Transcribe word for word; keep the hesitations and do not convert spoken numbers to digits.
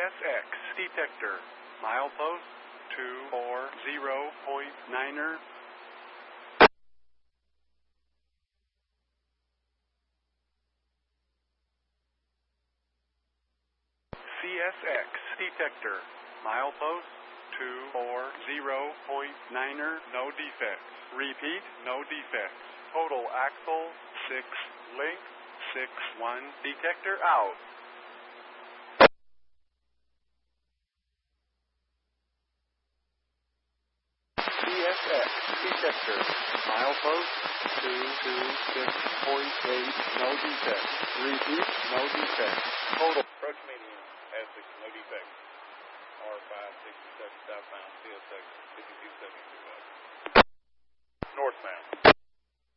S X detector. Milepost two four zero point niner. C S X detector. Milepost two four zero point niner. No defects. Repeat, no defects. Total axle six. Link six one. Detector out. C S X detector. Milepost two two six point eight. No defects. Repeat, no defects. Total. Approach medium, Essex, no defects. R five sixty-seven southbound, C S X fifty-two seventy-two west. Northbound.